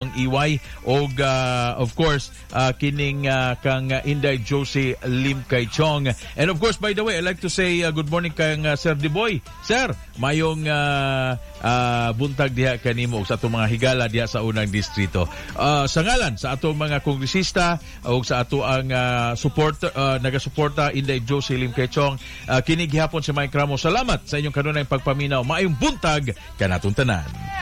Chong Iway og of course kining kang Inday Josie Lim Kay Chong. And of course, by the way, I'd like to say good morning kang Sir Diboy. Sir, mayong buntag diha kanimo sa atong mga higala diha sa unang distrito. Sa ngalan sa atong mga kongresista o sa ato ang naga-suporta Inday Josie Lim Kay Chong, kini gihapon si Mike Ramos. Salamat sa inyong kanunay pagpaminaw. Maayong buntag kanatong tanan.